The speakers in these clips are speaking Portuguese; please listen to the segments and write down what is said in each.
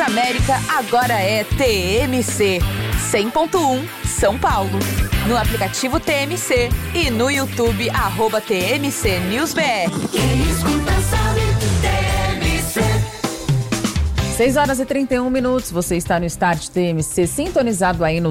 Transamérica agora é TMC 100.1 São Paulo. No aplicativo TMC e no YouTube @TMC News BR. Quem escuta sabe, TMC. 6h31, você está no Start TMC, sintonizado aí no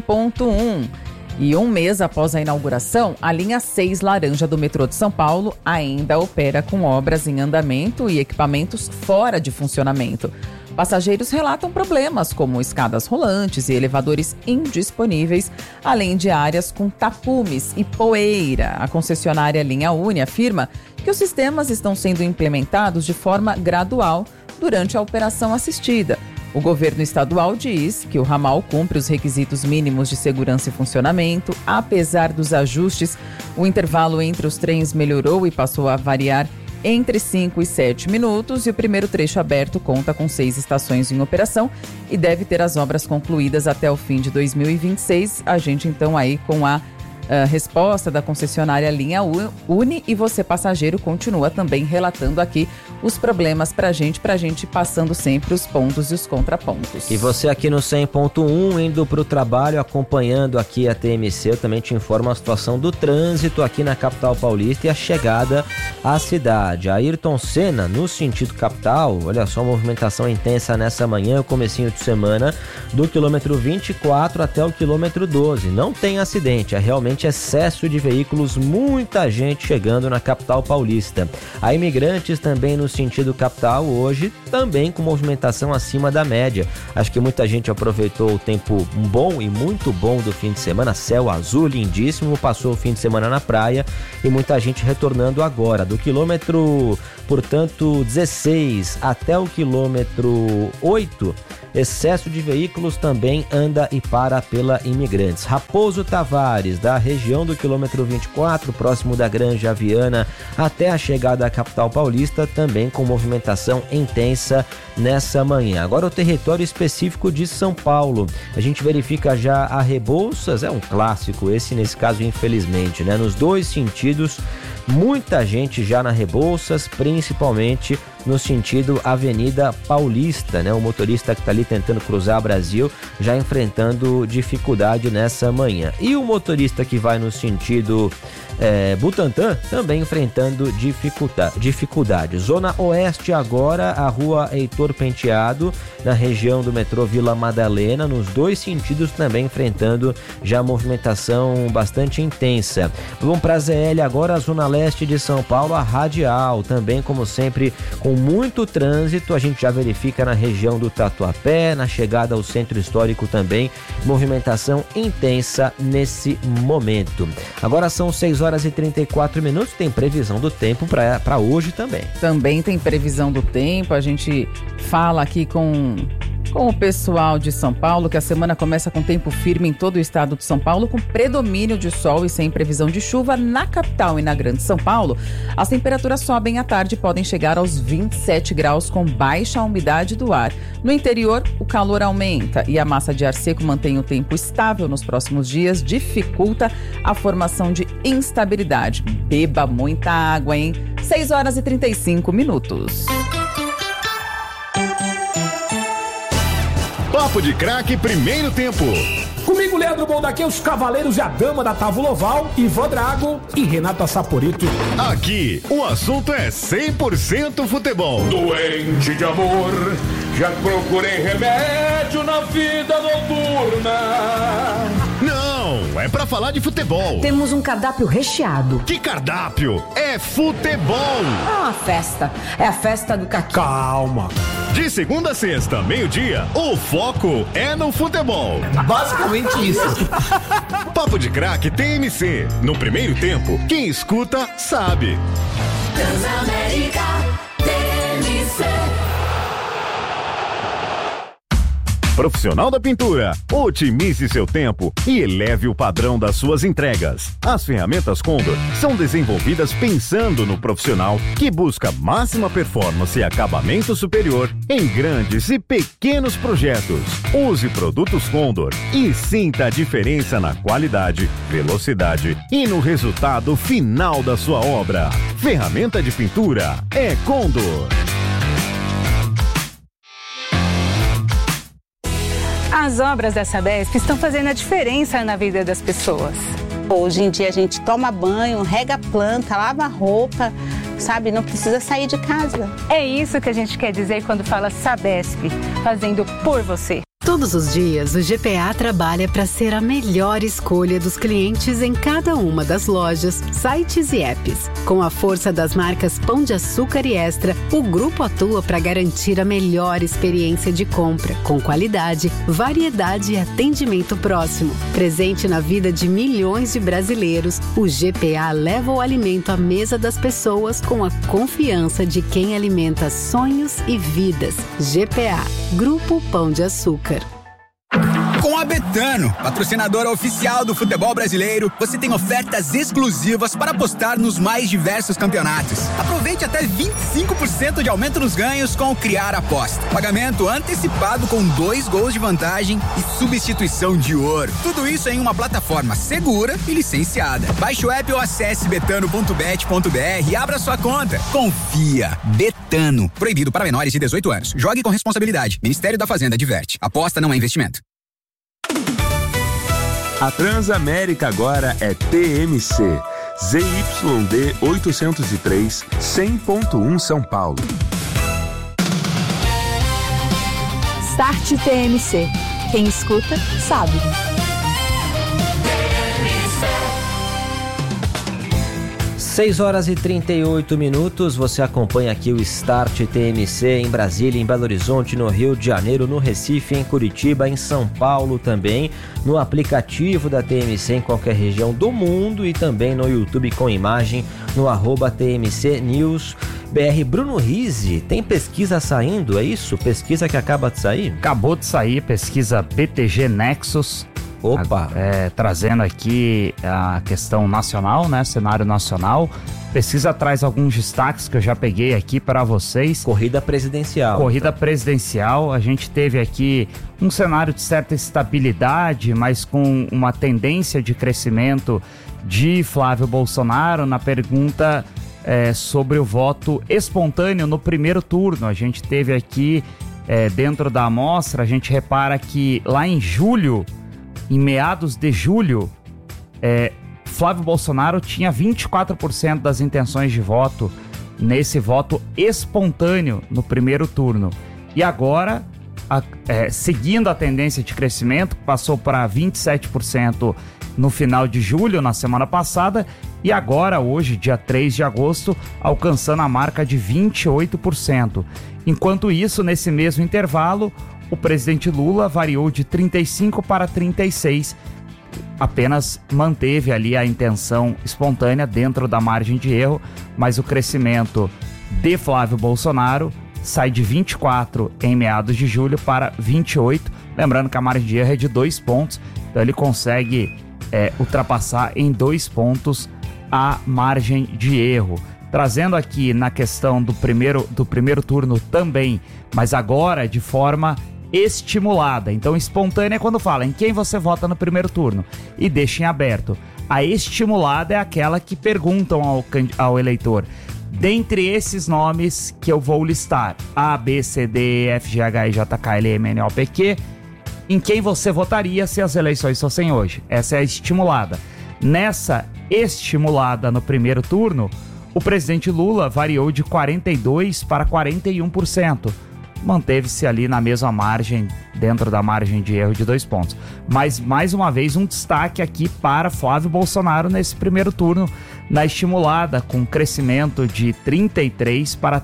100.1. E um mês após a inauguração, a linha 6 laranja do metrô de São Paulo ainda opera com obras em andamento e equipamentos fora de funcionamento. Passageiros relatam problemas como escadas rolantes e elevadores indisponíveis, além de áreas com tapumes e poeira. A concessionária Linha Uni afirma que os sistemas estão sendo implementados de forma gradual durante a operação assistida. O governo estadual diz que o ramal cumpre os requisitos mínimos de segurança e funcionamento. Apesar dos ajustes, o intervalo entre os trens melhorou e passou a variar entre 5 e 7 minutos, e o primeiro trecho aberto conta com 6 estações em operação e deve ter as obras concluídas até o fim de 2026. A gente então aí com a resposta da concessionária Linha Uni, e você, passageiro, continua também relatando aqui os problemas pra gente passando sempre os pontos e os contrapontos. E você aqui no 100.1, indo pro trabalho, acompanhando aqui a TMC, eu também te informo a situação do trânsito aqui na capital paulista e a chegada à cidade. Ayrton Senna, no sentido capital, olha só, movimentação intensa nessa manhã, o comecinho de semana, do quilômetro 24 até o quilômetro 12. Não tem acidente, é realmente excesso de veículos, muita gente chegando na capital paulista. A Imigrantes também no sentido capital hoje, também com movimentação acima da média. Acho que muita gente aproveitou o tempo bom e muito bom do fim de semana, céu azul lindíssimo, passou o fim de semana na praia e muita gente retornando agora. Do quilômetro, portanto, 16 até o quilômetro 8, excesso de veículos também anda e para pela Imigrantes. Raposo Tavares, da região do quilômetro 24, próximo da Granja Viana, até a chegada à capital paulista, também com movimentação intensa nessa manhã. Agora o território específico de São Paulo. A gente verifica já a Rebouças, é um clássico esse, nesse caso, infelizmente, né? Nos dois sentidos, muita gente já na Rebouças, principalmente no sentido Avenida Paulista, né? O motorista que está ali tentando cruzar Brasil já enfrentando dificuldade nessa manhã. E o motorista que vai no sentido Butantã também enfrentando dificuldade. Zona Oeste agora, a rua Heitor Penteado, na região do metrô Vila Madalena, nos dois sentidos também enfrentando já movimentação bastante intensa. Vamos para a ZL agora, a Zona Leste de São Paulo, a Radial, também como sempre com muito trânsito. A gente já verifica na região do Tatuapé, na chegada ao centro histórico também, movimentação intensa nesse momento. Agora são 6h34, tem previsão do tempo para hoje também. Também tem previsão do tempo, a gente fala aqui com o pessoal de São Paulo, que a semana começa com tempo firme em todo o estado de São Paulo, com predomínio de sol e sem previsão de chuva. Na capital e na Grande São Paulo, as temperaturas sobem à tarde e podem chegar aos 27 graus com baixa umidade do ar. No interior, o calor aumenta e a massa de ar seco mantém o tempo estável nos próximos dias, dificulta a formação de instabilidade. Beba muita água, hein? 6h35. Papo de Craque, primeiro tempo. Comigo, Leandro Bondaquê, os cavaleiros e a dama da Távola Oval, Ivan Drago e Renata Saporito. Aqui, o assunto é 100% futebol. Doente de amor, já procurei remédio na vida noturna. Não, é pra falar de futebol. Temos um cardápio recheado. Que cardápio? É futebol. É uma festa. É a festa do caqui. Calma. De segunda a sexta, meio-dia, o foco é no futebol. Basicamente isso. Papo de Craque TMC. No primeiro tempo, quem escuta sabe. Transamérica, TMC. Profissional da pintura, otimize seu tempo e eleve o padrão das suas entregas. As ferramentas Condor são desenvolvidas pensando no profissional que busca máxima performance e acabamento superior em grandes e pequenos projetos. Use produtos Condor e sinta a diferença na qualidade, velocidade e no resultado final da sua obra. Ferramenta de pintura é Condor. As obras da Sabesp estão fazendo a diferença na vida das pessoas. Hoje em dia a gente toma banho, rega a planta, lava a roupa, sabe? Não precisa sair de casa. É isso que a gente quer dizer quando fala Sabesp, fazendo por você. Todos os dias, o GPA trabalha para ser a melhor escolha dos clientes em cada uma das lojas, sites e apps. Com a força das marcas Pão de Açúcar e Extra, o grupo atua para garantir a melhor experiência de compra, com qualidade, variedade e atendimento próximo. Presente na vida de milhões de brasileiros, o GPA leva o alimento à mesa das pessoas com a confiança de quem alimenta sonhos e vidas. GPA, Grupo Pão de Açúcar. Com a Betano, patrocinadora oficial do futebol brasileiro, você tem ofertas exclusivas para apostar nos mais diversos campeonatos. Aproveite até 25% de aumento nos ganhos com o Criar Aposta. Pagamento antecipado com 2 gols de vantagem e substituição de ouro. Tudo isso em uma plataforma segura e licenciada. Baixe o app ou acesse betano.bet.br e abra sua conta. Confia. Betano. Proibido para menores de 18 anos. Jogue com responsabilidade. Ministério da Fazenda adverte. Aposta não é investimento. A Transamérica agora é TMC, ZYD 803, 100.1 São Paulo. Start TMC. Quem escuta, sabe. 6 horas e 38 minutos, você acompanha aqui o Start TMC em Brasília, em Belo Horizonte, no Rio de Janeiro, no Recife, em Curitiba, em São Paulo também, no aplicativo da TMC em qualquer região do mundo e também no YouTube com imagem no @TMC News BR. Bruno Rizzi, tem pesquisa saindo, é isso? Pesquisa que acaba de sair? Acabou de sair, pesquisa BTG Nexus. Opa! Trazendo aqui a questão nacional, né? Cenário nacional. Pesquisa traz alguns destaques que eu já peguei aqui para vocês. Corrida presidencial. Corrida presidencial. A gente teve aqui um cenário de certa estabilidade, mas com uma tendência de crescimento de Flávio Bolsonaro na pergunta sobre o voto espontâneo no primeiro turno. A gente teve aqui, dentro da amostra, a gente repara que lá em julho, em meados de julho, Flávio Bolsonaro tinha 24% das intenções de voto nesse voto espontâneo no primeiro turno. E agora, seguindo a tendência de crescimento, passou para 27% no final de julho, na semana passada, e agora, hoje, dia 3 de agosto, alcançando a marca de 28%. Enquanto isso, nesse mesmo intervalo, o presidente Lula variou de 35 para 36, apenas manteve ali a intenção espontânea dentro da margem de erro, mas o crescimento de Flávio Bolsonaro sai de 24 em meados de julho para 28, lembrando que a margem de erro é de 2 pontos, então ele consegue ultrapassar em 2 pontos a margem de erro. Trazendo aqui na questão do primeiro turno também, mas agora de forma estimulada. Então, espontânea é quando fala em quem você vota no primeiro turno e deixa em aberto. A estimulada é aquela que perguntam ao eleitor: dentre esses nomes que eu vou listar, A, B, C, D, E, F, G, H, I, J, K, L, M, N, O, P, Q, em quem você votaria se as eleições fossem hoje? Essa é a estimulada. Nessa estimulada no primeiro turno, o presidente Lula variou de 42% para 41%. Manteve-se ali na mesma margem, dentro da margem de erro de 2 pontos. Mas, mais uma vez, um destaque aqui para Flávio Bolsonaro nesse primeiro turno, na estimulada, com crescimento de 33% para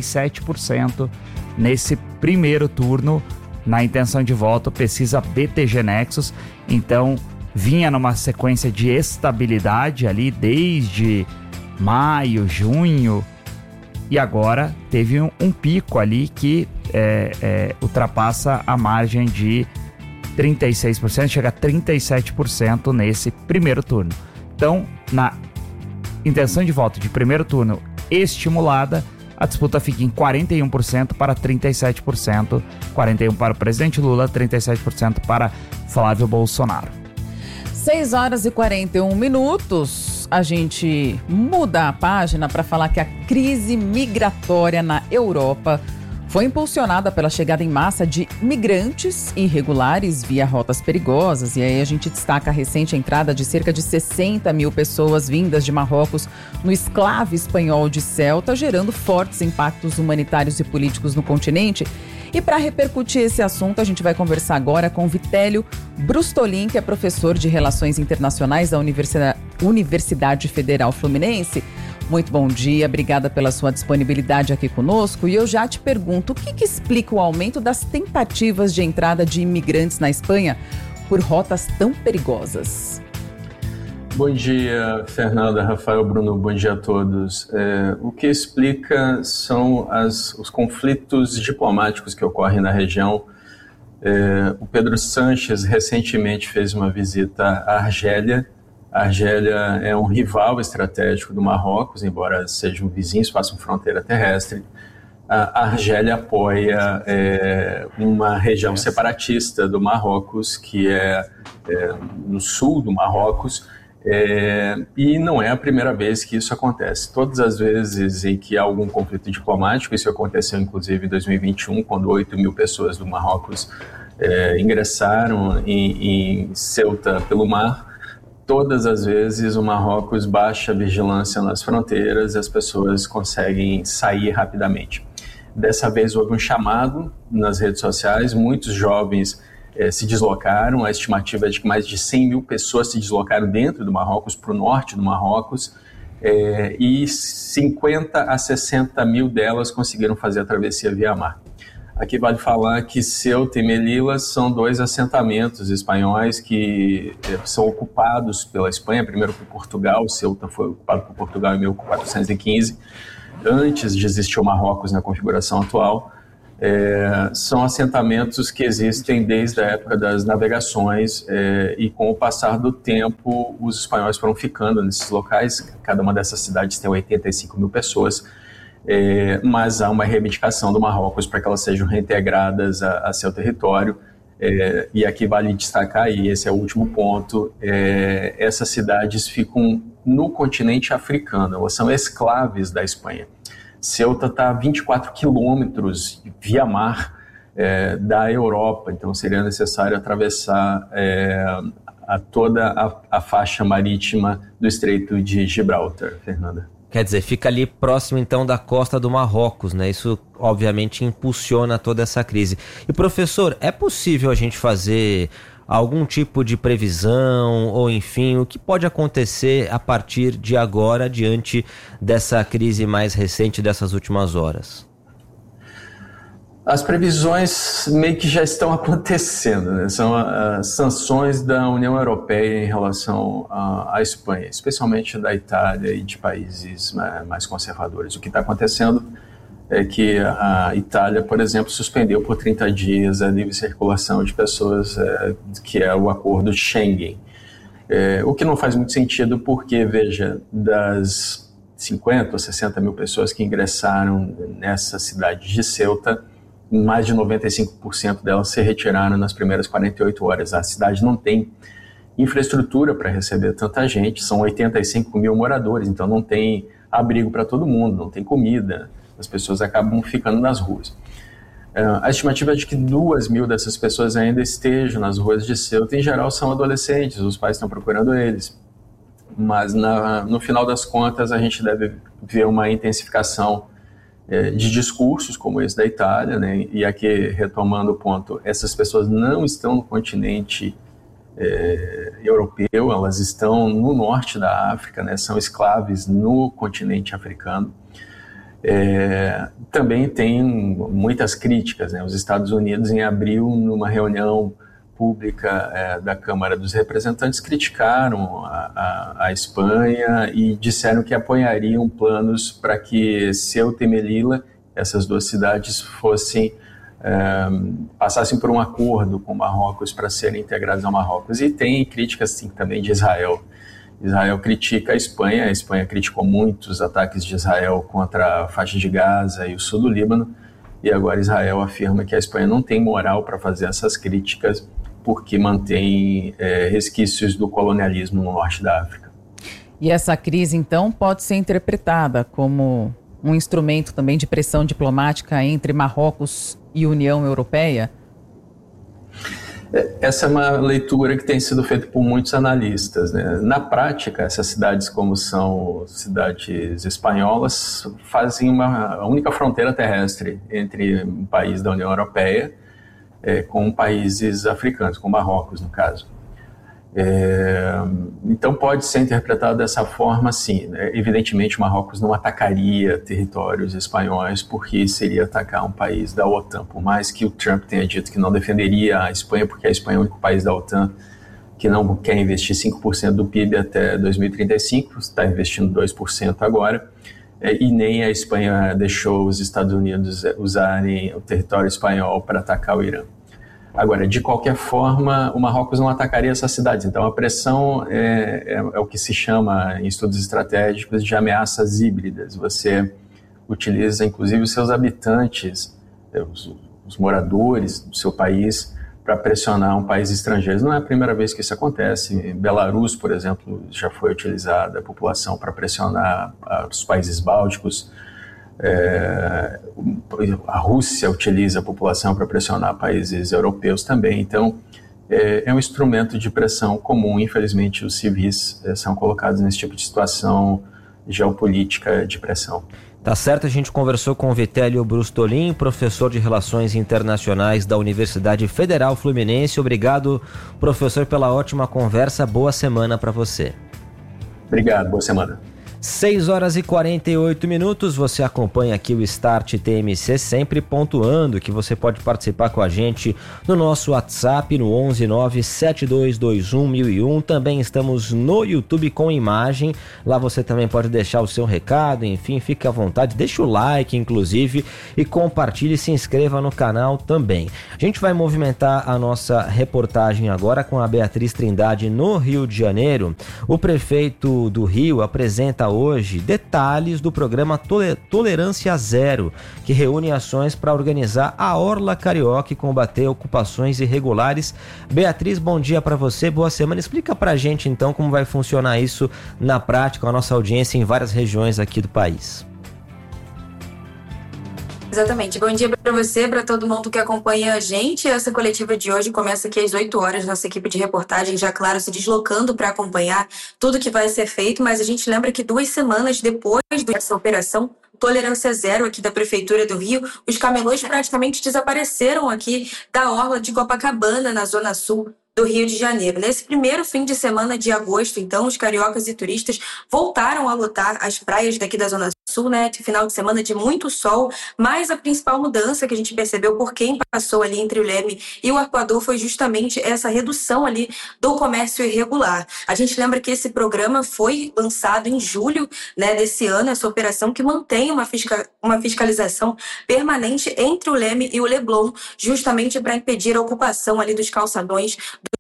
37% nesse primeiro turno, na intenção de voto, pesquisa BTG Nexus. Então, vinha numa sequência de estabilidade ali desde maio, junho, e agora teve um pico ali que ultrapassa a margem de 36%, chega a 37% nesse primeiro turno. Então, na intenção de voto de primeiro turno estimulada, a disputa fica em 41% para 37%, 41% para o presidente Lula, 37% para Flávio Bolsonaro. 6 horas e 41 minutos, a gente muda a página para falar que a crise migratória na Europa foi impulsionada pela chegada em massa de migrantes irregulares via rotas perigosas. E aí a gente destaca a recente entrada de cerca de 60 mil pessoas vindas de Marrocos no exclave espanhol de Ceuta, gerando fortes impactos humanitários e políticos no continente. E para repercutir esse assunto, a gente vai conversar agora com Vitélio Brustolin, que é professor de Relações Internacionais da Universidade Federal Fluminense. Muito bom dia, obrigada pela sua disponibilidade aqui conosco. E eu já te pergunto, o que explica o aumento das tentativas de entrada de imigrantes na Espanha por rotas tão perigosas? Bom dia, Fernanda, Rafael, Bruno, bom dia a todos. O que explica são os conflitos diplomáticos que ocorrem na região. O Pedro Sánchez recentemente fez uma visita à Argélia. A Argélia é um rival estratégico do Marrocos, embora sejam vizinhos, façam fronteira terrestre. A Argélia apoia uma região separatista do Marrocos, que é no sul do Marrocos, e não é a primeira vez que isso acontece. Todas as vezes em que há algum conflito diplomático, isso aconteceu inclusive em 2021, quando 8 mil pessoas do Marrocos ingressaram em Ceuta pelo mar. Todas as vezes o Marrocos baixa a vigilância nas fronteiras e as pessoas conseguem sair rapidamente. Dessa vez houve um chamado nas redes sociais, muitos jovens se deslocaram, a estimativa é de que mais de 100 mil pessoas se deslocaram dentro do Marrocos, para o norte do Marrocos, e 50 a 60 mil delas conseguiram fazer a travessia via mar. Aqui vale falar que Ceuta e Melilla são 2 assentamentos espanhóis que são ocupados pela Espanha, primeiro por Portugal. Ceuta foi ocupado por Portugal em 1415, antes de existir o Marrocos na configuração atual. São assentamentos que existem desde a época das navegações e com o passar do tempo os espanhóis foram ficando nesses locais. Cada uma dessas cidades tem 85 mil pessoas. Mas há uma reivindicação do Marrocos para que elas sejam reintegradas a seu território, e aqui vale destacar, e esse é o último ponto, essas cidades ficam no continente africano, elas são esclaves da Espanha. Ceuta está a 24 quilômetros via mar da Europa, então seria necessário atravessar toda a faixa marítima do Estreito de Gibraltar, Fernanda. Quer dizer, fica ali próximo então da costa do Marrocos, né? Isso obviamente impulsiona toda essa crise. E professor, é possível a gente fazer algum tipo de previsão ou enfim, o que pode acontecer a partir de agora diante dessa crise mais recente dessas últimas horas? As previsões meio que já estão acontecendo, né? São as sanções da União Europeia em relação à Espanha, especialmente da Itália e de países mais conservadores. O que está acontecendo é que a Itália, por exemplo, suspendeu por 30 dias a livre circulação de pessoas, que é o acordo de Schengen. O que não faz muito sentido porque, veja, das 50 ou 60 mil pessoas que ingressaram nessa cidade de Ceuta, mais de 95% delas se retiraram nas primeiras 48 horas. A cidade não tem infraestrutura para receber tanta gente, são 85 mil moradores, então não tem abrigo para todo mundo, não tem comida, as pessoas acabam ficando nas ruas. A estimativa é de que 2 mil dessas pessoas ainda estejam nas ruas de Ceuta, em geral são adolescentes, os pais estão procurando eles, mas no final das contas a gente deve ver uma intensificação de discursos como esse da Itália, né? E aqui, retomando o ponto, essas pessoas não estão no continente europeu, elas estão no norte da África, né? São escraves no continente africano. Também tem muitas críticas, né? Os Estados Unidos, em abril, numa reunião pública da Câmara dos Representantes, criticaram a Espanha e disseram que apoiariam planos para que Ceuta e Melilla, essas 2 cidades, passassem por um acordo com Marrocos para serem integradas ao Marrocos. E tem críticas assim, também de Israel. Israel critica a Espanha criticou muito os ataques de Israel contra a faixa de Gaza e o sul do Líbano, e agora Israel afirma que a Espanha não tem moral para fazer essas críticas porque mantém resquícios do colonialismo no norte da África. E essa crise, então, pode ser interpretada como um instrumento também de pressão diplomática entre Marrocos e União Europeia? Essa é uma leitura que tem sido feita por muitos analistas, né? Na prática, essas cidades, como são cidades espanholas, fazem a única fronteira terrestre entre um país da União Europeia com países africanos, com Marrocos, no caso. Então pode ser interpretado dessa forma, sim, né? Evidentemente, Marrocos não atacaria territórios espanhóis porque seria atacar um país da OTAN, por mais que o Trump tenha dito que não defenderia a Espanha, porque a Espanha é o único país da OTAN que não quer investir 5% do PIB até 2035, está investindo 2% agora, e nem a Espanha deixou os Estados Unidos usarem o território espanhol para atacar o Irã. Agora, de qualquer forma, o Marrocos não atacaria essas cidades. Então, a pressão é o que se chama, em estudos estratégicos, de ameaças híbridas. Você utiliza, inclusive, os seus habitantes, os moradores do seu país, para pressionar um país estrangeiro. Não é a primeira vez que isso acontece. Em Belarus, por exemplo, já foi utilizada a população para pressionar os países bálticos. A Rússia utiliza a população para pressionar países europeus também. Então, é um instrumento de pressão comum. Infelizmente, os civis são colocados nesse tipo de situação geopolítica de pressão. Tá certo, a gente conversou com o Vitélio Brustolin, professor de Relações Internacionais da Universidade Federal Fluminense. Obrigado, professor, pela ótima conversa. Boa semana para você. Obrigado, boa semana. 6h48, você acompanha aqui o Start TMC, sempre pontuando que você pode participar com a gente no nosso WhatsApp no 11972211001. Também estamos no YouTube com imagem, lá você também pode deixar o seu recado, enfim, fique à vontade, deixa o like inclusive e compartilhe e se inscreva no canal também. A gente vai movimentar a nossa reportagem agora com a Beatriz Trindade no Rio de Janeiro. O prefeito do Rio apresenta hoje detalhes do programa Tolerância Zero, que reúne ações para organizar a Orla Carioca e combater ocupações irregulares. Beatriz, bom dia para você, boa semana. Explica pra gente então como vai funcionar isso na prática, a nossa audiência em várias regiões aqui do país. Exatamente. Bom dia para você, para todo mundo que acompanha a gente. Essa coletiva de hoje começa aqui às 8 horas. Nossa equipe de reportagem já, claro, se deslocando para acompanhar tudo que vai ser feito, mas a gente lembra que 2 semanas depois dessa operação Tolerância Zero aqui da Prefeitura do Rio, os camelôs praticamente desapareceram aqui da orla de Copacabana, na Zona Sul do Rio de Janeiro. Nesse primeiro fim de semana de agosto, então, os cariocas e turistas voltaram a lotar as praias daqui da Zona Sul, né? De final de semana de muito sol, mas a principal mudança que a gente percebeu por quem passou ali entre o Leme e o Arpoador foi justamente essa redução ali do comércio irregular. A gente lembra que esse programa foi lançado em julho, né, desse ano, essa operação que mantém uma fiscalização permanente entre o Leme e o Leblon, justamente para impedir a ocupação ali dos calçadões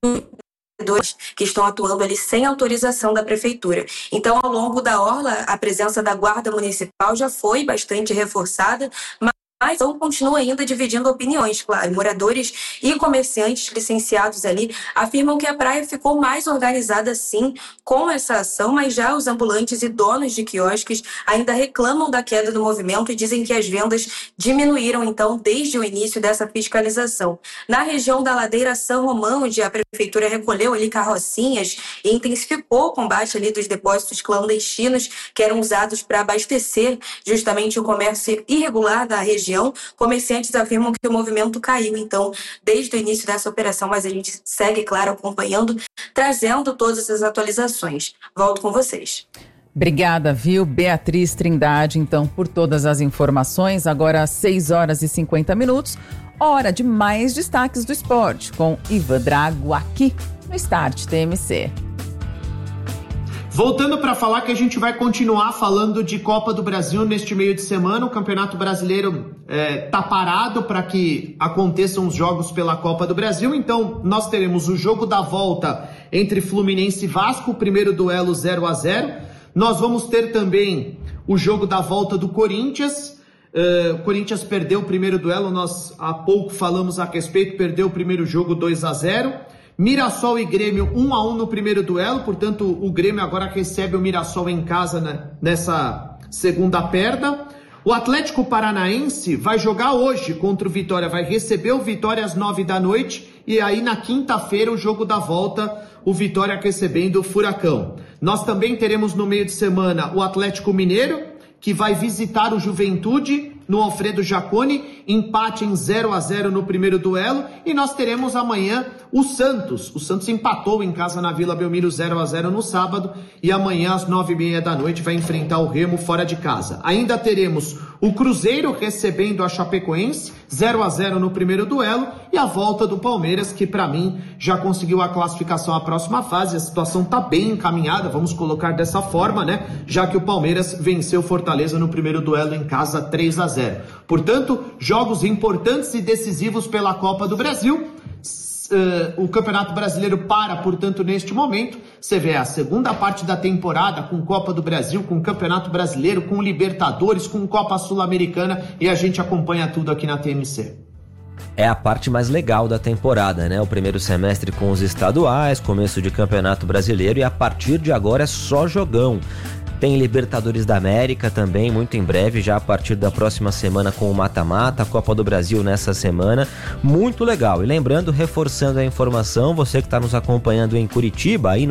que estão atuando ali sem autorização da prefeitura. Então, ao longo da orla, a presença da Guarda Municipal já foi bastante reforçada, mas continua ainda dividindo opiniões, claro. Moradores e comerciantes licenciados ali afirmam que a praia ficou mais organizada sim com essa ação, mas já os ambulantes e donos de quiosques ainda reclamam da queda do movimento e dizem que as vendas diminuíram então desde o início dessa fiscalização. Na região da Ladeira São Romão, onde a prefeitura recolheu ali carrocinhas e intensificou o combate ali dos depósitos clandestinos que eram usados para abastecer justamente o comércio irregular da região, comerciantes afirmam que o movimento caiu, então, desde o início dessa operação, mas a gente segue, claro, acompanhando, trazendo todas essas atualizações. Volto com vocês. Obrigada, viu, Beatriz Trindade, então, por todas as informações. Agora, 6h50, hora de mais destaques do esporte, com Ivan Drago aqui no Start TMC. Voltando para falar que a gente vai continuar falando de Copa do Brasil neste meio de semana. O Campeonato Brasileiro tá parado para que aconteçam os jogos pela Copa do Brasil. Então, nós teremos o jogo da volta entre Fluminense e Vasco, o primeiro duelo 0-0. Nós vamos ter também o jogo da volta do Corinthians. O Corinthians perdeu o primeiro duelo, nós há pouco falamos a respeito, perdeu o primeiro jogo 2-0. Mirassol e Grêmio 1-1 no primeiro duelo, portanto o Grêmio agora recebe o Mirassol em casa, né, nessa segunda perda. O Atlético Paranaense vai jogar hoje contra o Vitória, vai receber o Vitória às 9h, e aí na quinta-feira o jogo da volta, o Vitória recebendo o Furacão. Nós também teremos no meio de semana o Atlético Mineiro, que vai visitar o Juventude no Alfredo Jaconi, empate em 0-0 no primeiro duelo, e nós teremos amanhã o Santos. O Santos empatou em casa na Vila Belmiro 0-0 no sábado, e amanhã às 9h30 vai enfrentar o Remo fora de casa. Ainda teremos o Cruzeiro recebendo a Chapecoense, 0-0 no primeiro duelo, e a volta do Palmeiras, que para mim já conseguiu a classificação à próxima fase. A situação tá bem encaminhada, vamos colocar dessa forma, né? Já que o Palmeiras venceu Fortaleza no primeiro duelo em casa 3-0. Portanto, jogos importantes e decisivos pela Copa do Brasil. O Campeonato Brasileiro para, portanto, neste momento. Você vê a segunda parte da temporada com Copa do Brasil, com Campeonato Brasileiro, com Libertadores, com Copa Sul-Americana, e a gente acompanha tudo aqui na TMC. É a parte mais legal da temporada, né? O primeiro semestre com os estaduais, começo de Campeonato Brasileiro, e a partir de agora é só jogão. Tem Libertadores da América também, muito em breve, já a partir da próxima semana com o mata-mata, a Copa do Brasil nessa semana, muito legal. E lembrando, reforçando a informação, você que está nos acompanhando em Curitiba, aí no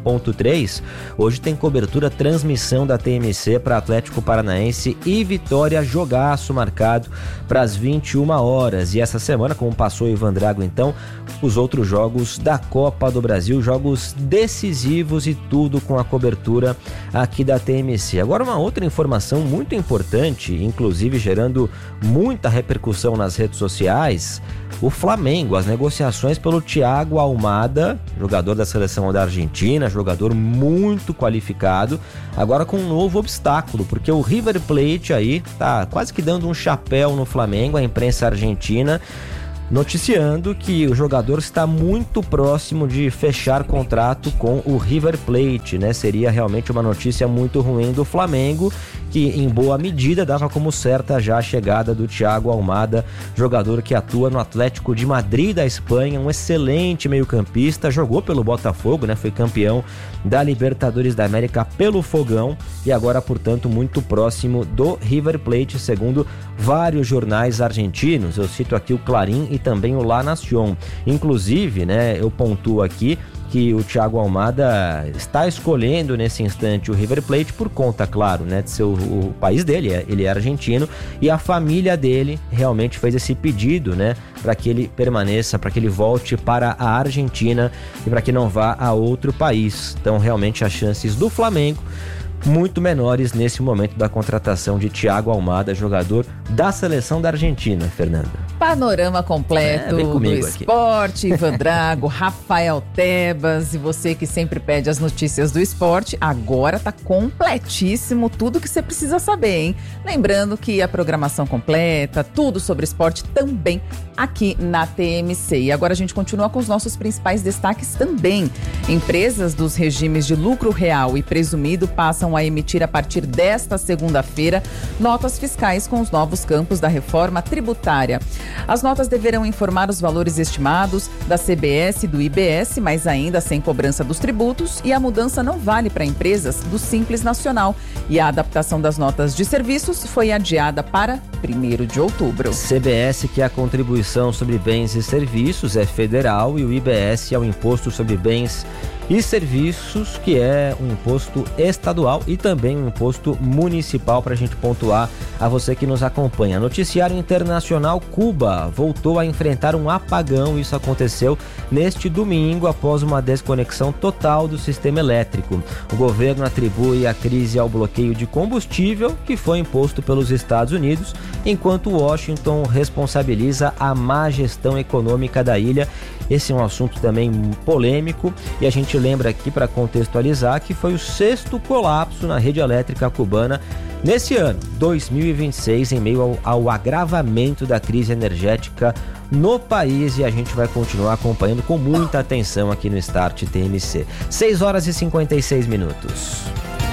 100.3, hoje tem cobertura, transmissão da TMC para Atlético Paranaense e Vitória, jogaço marcado para as 21 horas. E essa semana, como passou o Ivan Drago, então, os outros jogos da Copa do Brasil, jogos decisivos e tudo com a cobertura aqui da TMC. Agora, uma outra informação muito importante, inclusive gerando muita repercussão nas redes sociais: o Flamengo, as negociações pelo Thiago Almada, jogador da seleção da Argentina, jogador muito qualificado, agora com um novo obstáculo, porque o River Plate aí tá quase que dando um chapéu no Flamengo, a imprensa argentina noticiando que o jogador está muito próximo de fechar contrato com o River Plate, né? Seria realmente uma notícia muito ruim do Flamengo, que em boa medida dava como certa já a chegada do Thiago Almada, jogador que atua no Atlético de Madrid da Espanha, um excelente meio-campista, jogou pelo Botafogo, né? Foi campeão da Libertadores da América pelo Fogão e agora, portanto, muito próximo do River Plate, segundo vários jornais argentinos. Eu cito aqui o Clarín e também o La Nación. Inclusive, né, eu pontuo aqui que o Thiago Almada está escolhendo nesse instante o River Plate por conta, claro, né, de ser o país dele, ele é argentino, e a família dele realmente fez esse pedido, né, para que ele permaneça, para que ele volte para a Argentina e para que não vá a outro país. Então, realmente, as chances do Flamengo muito menores nesse momento da contratação de Thiago Almada, jogador da seleção da Argentina, Fernanda. Panorama completo do esporte, Ivan Drago, Rafael Tebas, e você que sempre pede as notícias do esporte, agora tá completíssimo tudo que você precisa saber, hein? Lembrando que a programação completa, tudo sobre esporte também aqui na TMC. E agora a gente continua com os nossos principais destaques também. Empresas dos regimes de lucro real e presumido passam a emitir a partir desta segunda-feira notas fiscais com os novos campos da reforma tributária. As notas deverão informar os valores estimados da CBS e do IBS, mas ainda sem cobrança dos tributos, e a mudança não vale para empresas do Simples Nacional. E a adaptação das notas de serviços foi adiada para 1º de outubro. CBS, que é a contribuição sobre bens e serviços, é federal, e o IBS é o Imposto sobre Bens e Serviços, que é um imposto estadual e também um imposto municipal, para a gente pontuar a você que nos acompanha. Noticiário internacional: Cuba voltou a enfrentar um apagão. Isso aconteceu neste domingo após uma desconexão total do sistema elétrico. O governo atribui a crise ao bloqueio de combustível que foi imposto pelos Estados Unidos, enquanto Washington responsabiliza a má gestão econômica da ilha. Esse é um assunto também polêmico, e a gente lembra aqui, para contextualizar, que foi o 6º colapso na rede elétrica cubana nesse ano, 2026, em meio ao agravamento da crise energética no país, e a gente vai continuar acompanhando com muita atenção aqui no Start TMC. 6 horas e 56 minutos.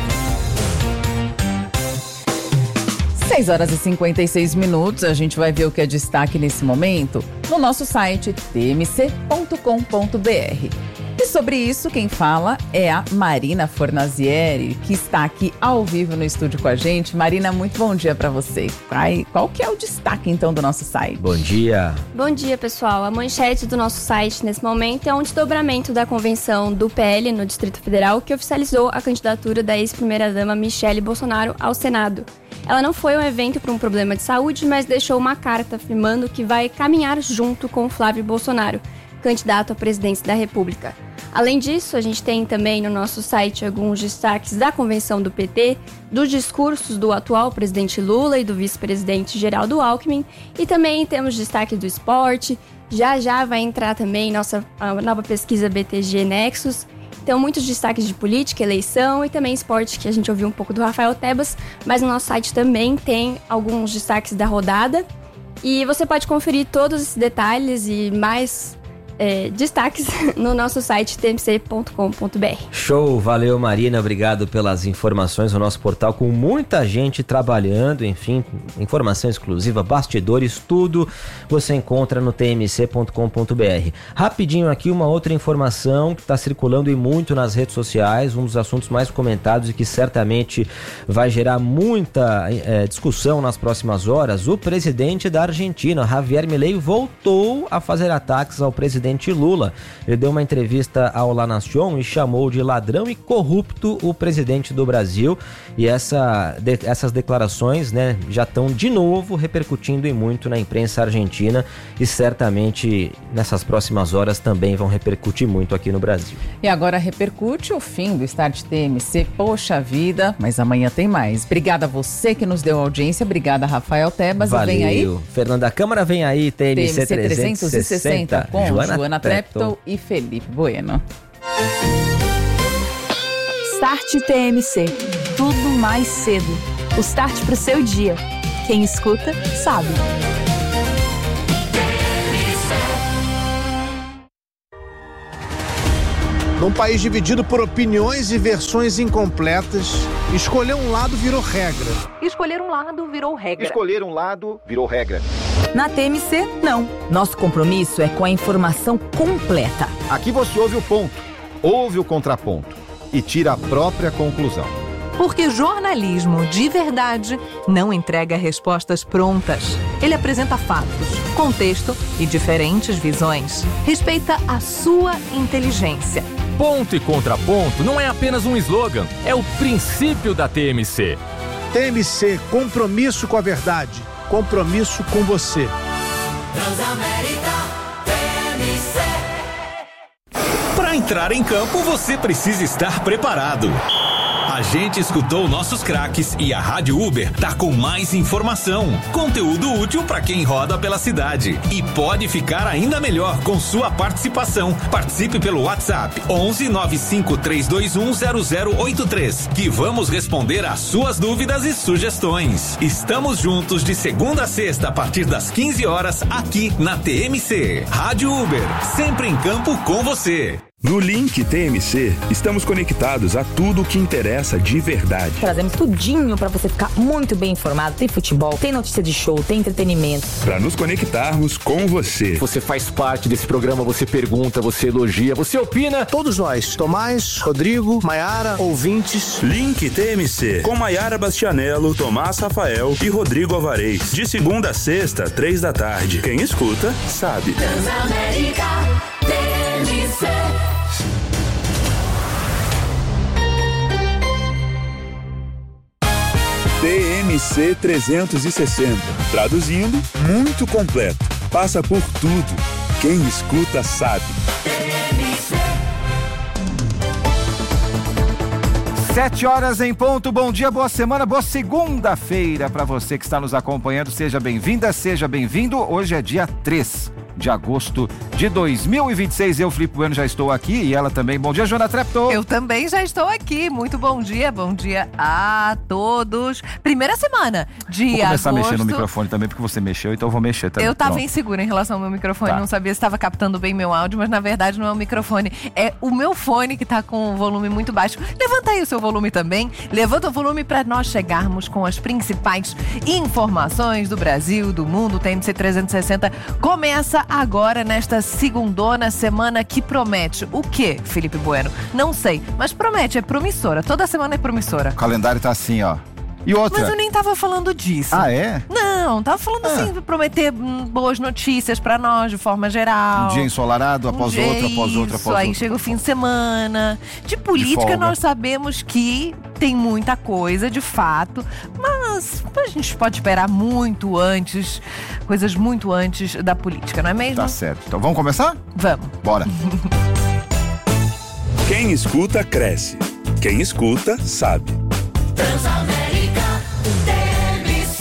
6 horas e 56 minutos, a gente vai ver o que é destaque nesse momento no nosso site tmc.com.br. sobre isso, quem fala é a Marina Fornazieri, que está aqui ao vivo no estúdio com a gente. Marina, muito bom dia para você. Qual que é o destaque, então, do nosso site? Bom dia. Bom dia, pessoal. A manchete do nosso site, nesse momento, é um desdobramento da convenção do PL no Distrito Federal, que oficializou a candidatura da ex-primeira-dama Michele Bolsonaro ao Senado. Ela não foi um evento por um problema de saúde, mas deixou uma carta afirmando que vai caminhar junto com Flávio Bolsonaro, candidato à presidência da República. Além disso, a gente tem também no nosso site alguns destaques da convenção do PT, dos discursos do atual presidente Lula e do vice-presidente Geraldo Alckmin, e também temos destaques do esporte. Já vai entrar também a nova pesquisa BTG Nexus. Então, muitos destaques de política, eleição e também esporte, que a gente ouviu um pouco do Rafael Tebas, mas no nosso site também tem alguns destaques da rodada. E você pode conferir todos esses detalhes e mais destaques no nosso site tmc.com.br. Show, valeu Marina, obrigado pelas informações no nosso portal, com muita gente trabalhando, enfim, informação exclusiva, bastidores, tudo você encontra no tmc.com.br. Rapidinho aqui, uma outra informação que está circulando e muito nas redes sociais, um dos assuntos mais comentados e que certamente vai gerar muita discussão nas próximas horas. O presidente da Argentina, Javier Milei, voltou a fazer ataques ao presidente Lula. Ele deu uma entrevista ao La Nación e chamou de ladrão e corrupto o presidente do Brasil, e essas declarações, né, já estão de novo repercutindo e muito na imprensa argentina, e certamente nessas próximas horas também vão repercutir muito aqui no Brasil. E agora repercute o fim do Start TMC. Poxa vida, mas amanhã tem mais. Obrigada a você que nos deu audiência, obrigada Rafael Tebas. Valeu. Vem aí Fernanda Câmara, vem aí TMC 360 com Joana Treptow e Felipe Bueno. Start TMC. Tudo mais cedo. O start pro seu dia. Quem escuta, sabe. Num país dividido por opiniões e versões incompletas, escolher um lado virou regra. Escolher um lado virou regra. Escolher um lado virou regra. Na TMC, não. Nosso compromisso é com a informação completa. Aqui você ouve o ponto, ouve o contraponto e tira a própria conclusão. Porque jornalismo de verdade não entrega respostas prontas. Ele apresenta fatos, contexto e diferentes visões. Respeita a sua inteligência. Ponto e contraponto não é apenas um slogan, é o princípio da TMC. TMC, compromisso com a verdade, compromisso com você. Transamérica TMC. Para entrar em campo, você precisa estar preparado. A gente escutou nossos craques e a Rádio Uber tá com mais informação, conteúdo útil para quem roda pela cidade. E pode ficar ainda melhor com sua participação. Participe pelo WhatsApp 11 95321 0083, que vamos responder às suas dúvidas e sugestões. Estamos juntos de segunda a sexta a partir das 15 horas aqui na TMC. Rádio Uber, sempre em campo com você. No Link TMC, estamos conectados a tudo o que interessa de verdade. Trazemos tudinho para você ficar muito bem informado. Tem futebol, tem notícia de show, tem entretenimento. Para nos conectarmos com você. Você faz parte desse programa, você pergunta, você elogia, você opina. Todos nós, Tomás, Rodrigo, Maiara, ouvintes. Link TMC, com Maiara Bastianello, Tomás Rafael e Rodrigo Alvarez. De segunda a sexta, 3 da tarde. Quem escuta, sabe. Transamérica TMC. TMC 360. Traduzindo, muito completo. Passa por tudo. Quem escuta sabe. 7 horas em ponto, bom dia, boa semana, boa segunda-feira para você que está nos acompanhando. Seja bem-vinda, seja bem-vindo. Hoje é dia 3 de agosto de 2026. Eu, Felipe Bueno, já estou aqui e ela também. Bom dia, Joana Treptow. Eu também já estou aqui. Muito bom dia a todos. Primeira semana de agosto. Vou começar a mexer no microfone também, porque você mexeu, então eu vou mexer também. Eu estava insegura em relação ao meu microfone, não sabia se estava captando bem meu áudio, mas na verdade não é o microfone, é o meu fone que está com o volume muito baixo. Levanta aí o seu volume também, levanta o volume para nós chegarmos com as principais informações do Brasil, do mundo. O TMC 360 começa agora nesta segundona, semana que promete. O quê, Felipe Bueno? Não sei, mas promete, é promissora. Toda semana é promissora. O calendário tá assim, ó. E outra? Mas eu nem tava falando disso. Ah, é? Não, tava falando assim, de prometer boas notícias pra nós, de forma geral. Um dia ensolarado, após outro, após outro, após outro. Aí chega o fim de semana. De política, nós sabemos que tem muita coisa, de fato, mas a gente pode esperar muito antes, coisas muito antes da política, não é mesmo? Tá certo. Então vamos começar? Vamos. Bora. Quem escuta, cresce. Quem escuta, sabe. Transamérica TMC.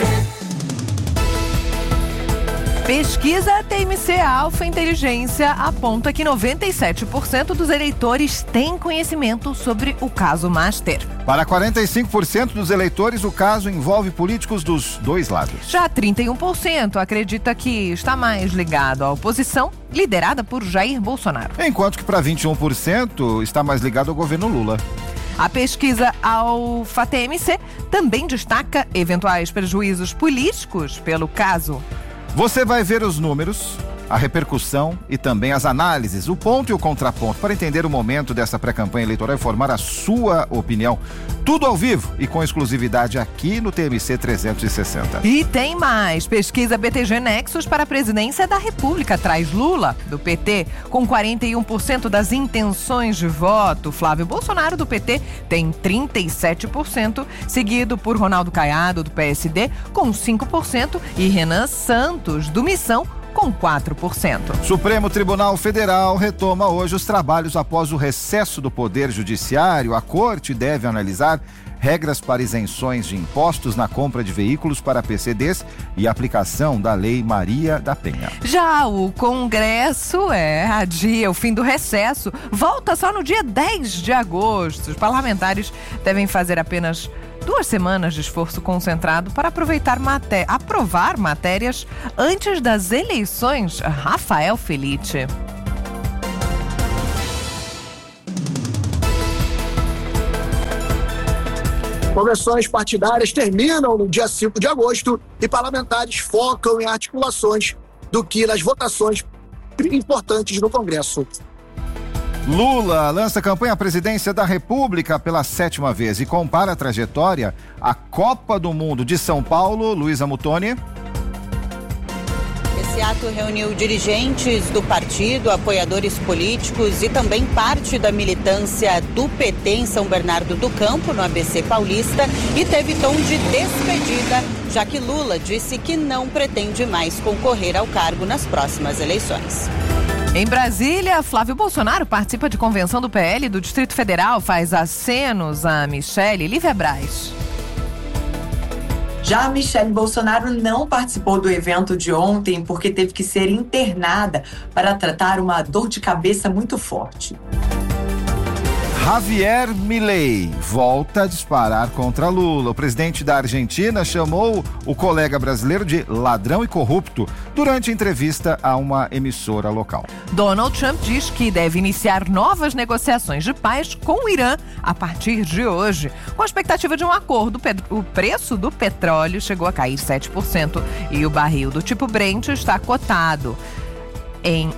Pesquisa TMC Alfa Inteligência aponta que 97% dos eleitores têm conhecimento sobre o caso Master. Para 45% dos eleitores, o caso envolve políticos dos dois lados. Já 31% acredita que está mais ligado à oposição, liderada por Jair Bolsonaro. Enquanto que para 21% está mais ligado ao governo Lula. A pesquisa Alfa TMC também destaca eventuais prejuízos políticos pelo caso. Você vai ver os números, a repercussão e também as análises, o ponto e o contraponto, para entender o momento dessa pré-campanha eleitoral e formar a sua opinião. Tudo ao vivo e com exclusividade aqui no TMC 360. E tem mais. Pesquisa BTG Nexus para a presidência da República traz Lula, do PT, com 41% das intenções de voto. Flávio Bolsonaro, do PT, tem 37%, seguido por Ronaldo Caiado, do PSD, com 5%, e Renan Santos, do Missão, com 4%. Supremo Tribunal Federal retoma hoje os trabalhos após o recesso do Poder Judiciário. A Corte deve analisar regras para isenções de impostos na compra de veículos para PCDs e aplicação da Lei Maria da Penha. Já o Congresso adia o fim do recesso. Volta só no dia 10 de agosto. Os parlamentares devem fazer apenas 2 semanas de esforço concentrado para aprovar matérias antes das eleições. Rafael Felice. Convenções partidárias terminam no dia 5 de agosto e parlamentares focam em articulações do que nas votações importantes no Congresso. Lula lança campanha à presidência da República pela 7ª vez e compara a trajetória à Copa do Mundo de São Paulo. Luísa Mutoni. Esse ato reuniu dirigentes do partido, apoiadores políticos e também parte da militância do PT em São Bernardo do Campo, no ABC Paulista, e teve tom de despedida, já que Lula disse que não pretende mais concorrer ao cargo nas próximas eleições. Em Brasília, Flávio Bolsonaro participa de convenção do PL do Distrito Federal, faz acenos a Michele. Lívia Braz. Já a Michele Bolsonaro não participou do evento de ontem porque teve que ser internada para tratar uma dor de cabeça muito forte. Javier Milei volta a disparar contra Lula. O presidente da Argentina chamou o colega brasileiro de ladrão e corrupto durante entrevista a uma emissora local. Donald Trump diz que deve iniciar novas negociações de paz com o Irã a partir de hoje. Com a expectativa de um acordo, o preço do petróleo chegou a cair 7% e o barril do tipo Brent está cotado em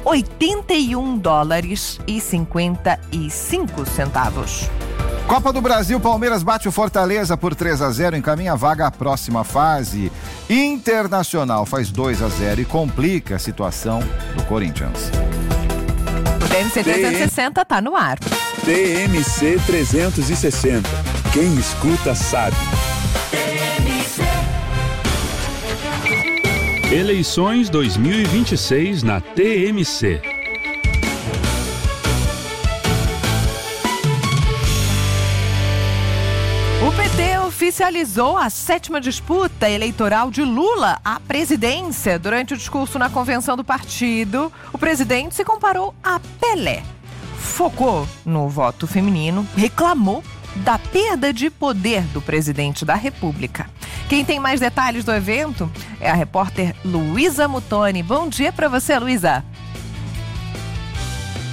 $81,55. Copa do Brasil, Palmeiras bate o Fortaleza por 3-0, encaminha a vaga à próxima fase. Internacional faz 2-0 e complica a situação do Corinthians. O TMC 360 tá no ar. TMC 360. Quem escuta sabe. Eleições 2026 na TMC. O PT oficializou a 7ª disputa eleitoral de Lula à presidência. Durante o discurso na convenção do partido, o presidente se comparou a Pelé. Focou no voto feminino, reclamou da perda de poder do presidente da República. Quem tem mais detalhes do evento é a repórter Luísa Mutoni. Bom dia para você, Luísa.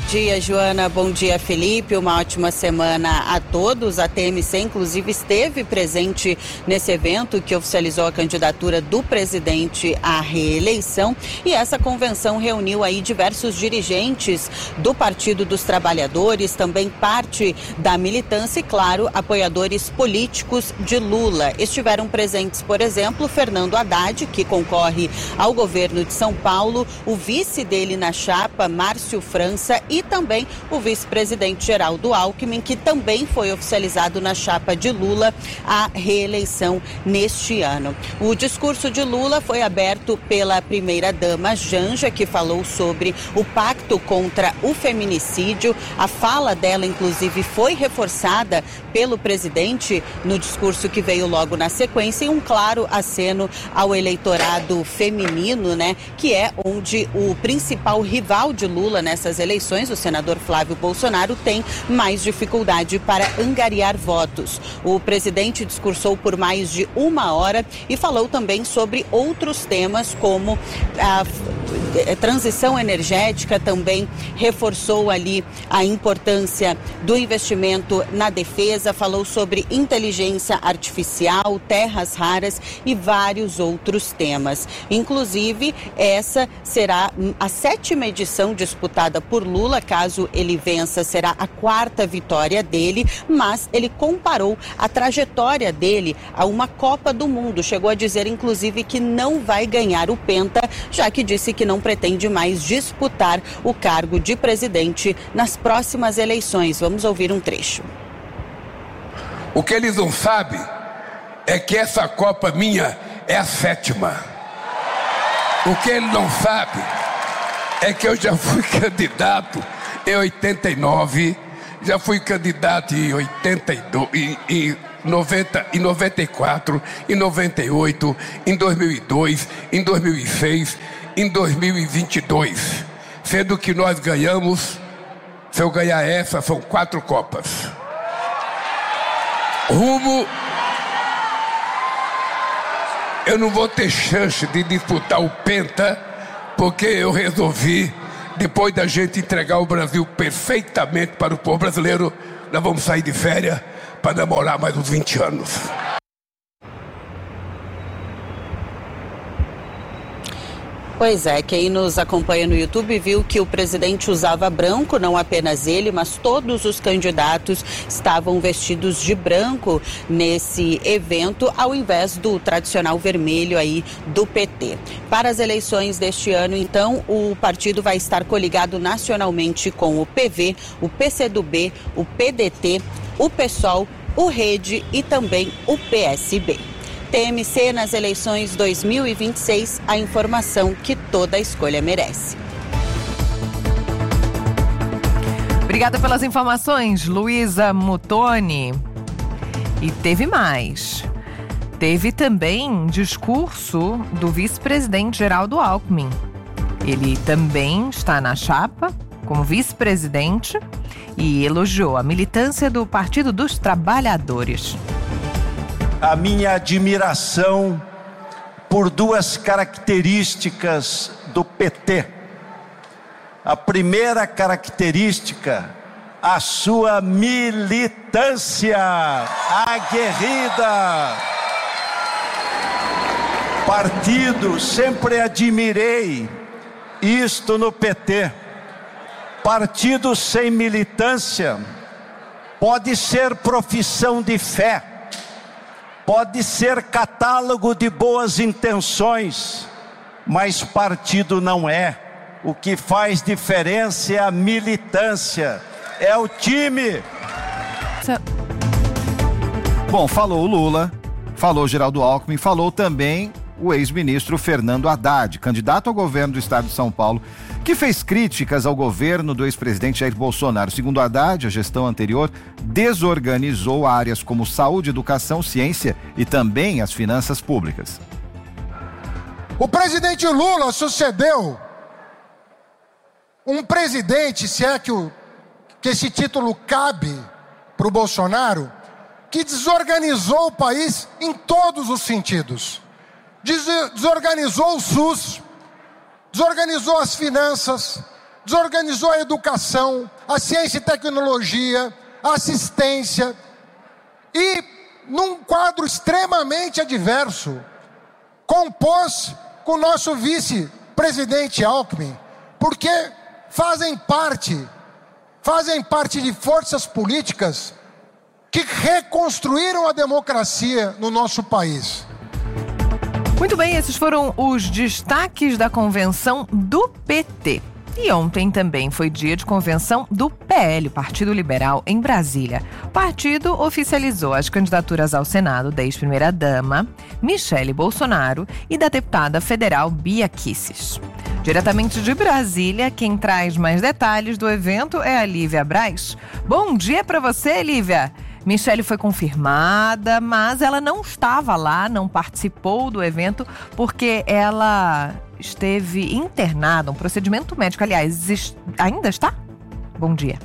dia, Joana. Bom dia, Felipe. Uma ótima semana a todos. A TMC, inclusive, esteve presente nesse evento que oficializou a candidatura do presidente à reeleição. E essa convenção reuniu aí diversos dirigentes do Partido dos Trabalhadores, também parte da militância e, claro, apoiadores políticos de Lula. Estiveram presentes, por exemplo, Fernando Haddad, que concorre ao governo de São Paulo, o vice dele na chapa, Márcio França, e também o vice-presidente Geraldo Alckmin, que também foi oficializado na chapa de Lula à reeleição neste ano. O discurso de Lula foi aberto pela primeira-dama Janja, que falou sobre o pacto contra o feminicídio. A fala dela, inclusive, foi reforçada pelo presidente no discurso que veio logo na sequência, e um claro aceno ao eleitorado feminino, né, que é onde o principal rival de Lula nessas eleições, o senador Flávio Bolsonaro, tem mais dificuldade para angariar votos. O presidente discursou por mais de 1 hora e falou também sobre outros temas, como a transição energética, também reforçou ali a importância do investimento na defesa, falou sobre inteligência artificial, terras raras e vários outros temas. Inclusive, essa será a 7ª edição disputada por Lula. Caso ele vença, será a 4ª vitória dele, mas ele comparou a trajetória dele a uma Copa do Mundo. Chegou a dizer, inclusive, que não vai ganhar o Penta, já que disse que não pretende mais disputar o cargo de presidente nas próximas eleições. Vamos ouvir um trecho. O que eles não sabem é que essa Copa minha é a 7ª. O que ele não sabe é que eu já fui candidato em 89, já fui candidato em 82, em 94, em 98, em 2002, em 2006, em 2022. Sendo que nós ganhamos, se eu ganhar essa, são 4 Copas. Eu não vou ter chance de disputar o Penta, porque eu resolvi, depois da gente entregar o Brasil perfeitamente para o povo brasileiro, nós vamos sair de férias para namorar mais uns 20 anos. Pois é, quem nos acompanha no YouTube viu que o presidente usava branco, não apenas ele, mas todos os candidatos estavam vestidos de branco nesse evento, ao invés do tradicional vermelho aí do PT. Para as eleições deste ano, então, o partido vai estar coligado nacionalmente com o PV, o PCdoB, o PDT, o PSOL, o Rede e também o PSB. TMC nas eleições 2026, a informação que toda escolha merece. Obrigada pelas informações, Luísa Mutoni. E teve mais. Teve também discurso do vice-presidente Geraldo Alckmin. Ele também está na chapa como vice-presidente e elogiou a militância do Partido dos Trabalhadores. A minha admiração por 2 características do PT. A primeira característica, a sua militância aguerrida. Partido, sempre admirei isto no PT. Partido sem militância pode ser profissão de fé, pode ser catálogo de boas intenções, mas partido não é. O que faz diferença é a militância, é o time. Bom, falou o Lula, falou Geraldo Alckmin, falou também o ex-ministro Fernando Haddad, candidato ao governo do estado de São Paulo, que fez críticas ao governo do ex-presidente Jair Bolsonaro. Segundo Haddad, a gestão anterior desorganizou áreas como saúde, educação, ciência e também as finanças públicas. O presidente Lula sucedeu um presidente, se é que esse título cabe para o Bolsonaro, que desorganizou o país em todos os sentidos. Desorganizou o SUS, desorganizou as finanças, desorganizou a educação, a ciência e tecnologia, a assistência, e num quadro extremamente adverso, compôs com o nosso vice-presidente Alckmin, porque fazem parte de forças políticas que reconstruíram a democracia no nosso país. Muito bem, esses foram os destaques da convenção do PT. E ontem também foi dia de convenção do PL, Partido Liberal, em Brasília. O partido oficializou as candidaturas ao Senado da ex-primeira-dama, Michele Bolsonaro, e da deputada federal Bia Kicis. Diretamente de Brasília, quem traz mais detalhes do evento é a Lívia Braz. Bom dia para você, Lívia! Michele foi confirmada, mas ela não estava lá, não participou do evento, porque ela esteve internada, um procedimento médico. Aliás, ainda está? Bom dia.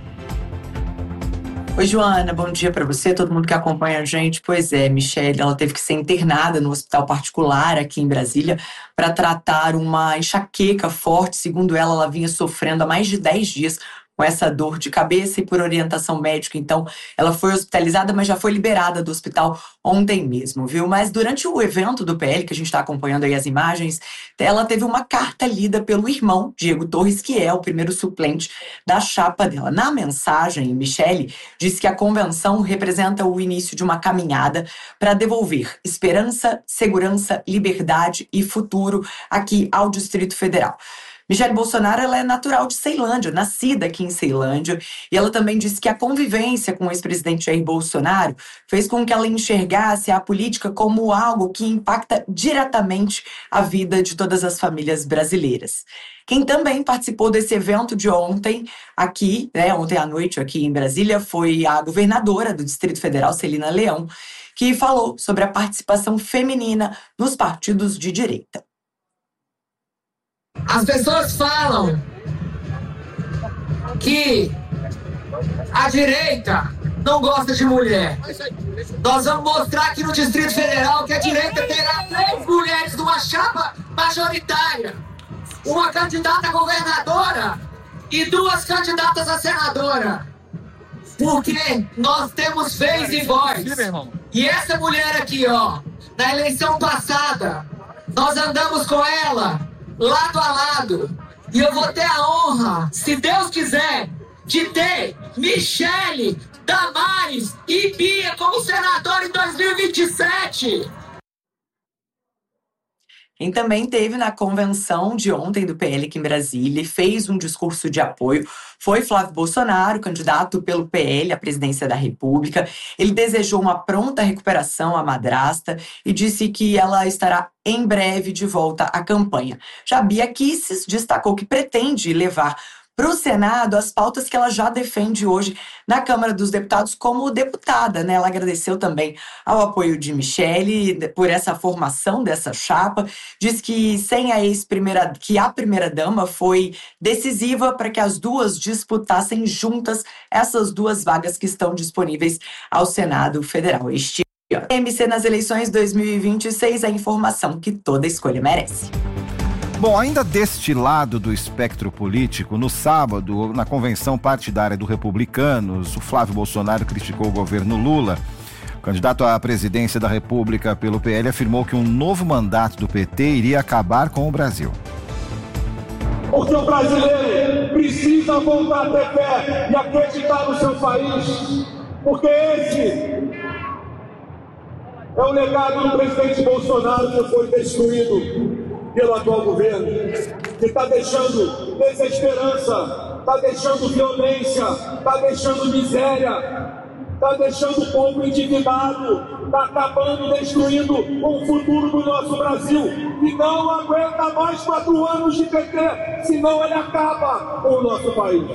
Oi, Joana, bom dia para você, todo mundo que acompanha a gente. Pois é, Michele, ela teve que ser internada no hospital particular aqui em Brasília para tratar uma enxaqueca forte. Segundo ela vinha sofrendo há mais de 10 dias com essa dor de cabeça, e por orientação médica, então, ela foi hospitalizada, mas já foi liberada do hospital ontem mesmo, viu? Mas durante o evento do PL, que a gente está acompanhando aí as imagens, ela teve uma carta lida pelo irmão, Diego Torres, que é o primeiro suplente da chapa dela. Na mensagem, Michele disse que a convenção representa o início de uma caminhada para devolver esperança, segurança, liberdade e futuro aqui ao Distrito Federal. Michele Bolsonaro, ela é natural de Ceilândia, nascida aqui em Ceilândia, e ela também disse que a convivência com o ex-presidente Jair Bolsonaro fez com que ela enxergasse a política como algo que impacta diretamente a vida de todas as famílias brasileiras. Quem também participou desse evento de ontem, aqui, ontem à noite aqui em Brasília, foi a governadora do Distrito Federal, Celina Leão, que falou sobre a participação feminina nos partidos de direita. As pessoas falam que a direita não gosta de mulher. Nós vamos mostrar aqui no Distrito Federal que a direita terá 3 mulheres numa chapa majoritária. Uma candidata a governadora e 2 candidatas a senadora. Porque nós temos vez e voz. E essa mulher aqui, ó, na eleição passada, nós andamos com ela lado a lado, e eu vou ter a honra, se Deus quiser, de ter Michele, Damares e Bia como senadora em 2027. Quem também teve na convenção de ontem do PL aqui em Brasília e fez um discurso de apoio foi Flávio Bolsonaro, candidato pelo PL à presidência da República. Ele desejou uma pronta recuperação à madrasta e disse que ela estará em breve de volta à campanha. Já Bia Kicis destacou que pretende levar para o Senado as pautas que ela já defende hoje na Câmara dos Deputados como deputada, né? Ela agradeceu também ao apoio de Michele por essa formação dessa chapa, diz que a primeira-dama foi decisiva para que as duas disputassem juntas essas 2 vagas que estão disponíveis ao Senado Federal. MC nas eleições 2026, a informação que toda escolha merece. Bom, ainda deste lado do espectro político, no sábado, na convenção partidária do Republicanos, o Flávio Bolsonaro criticou o governo Lula. O candidato à presidência da República pelo PL afirmou que um novo mandato do PT iria acabar com o Brasil. Porque o brasileiro precisa voltar a ter fé e acreditar no seu país. Porque esse é o legado do presidente Bolsonaro que foi destruído pelo atual governo, que está deixando desesperança, está deixando violência, está deixando miséria, está deixando o povo endividado, está acabando, destruindo o futuro do nosso Brasil, e não aguenta mais 4 anos de PT, senão ele acaba com o nosso país.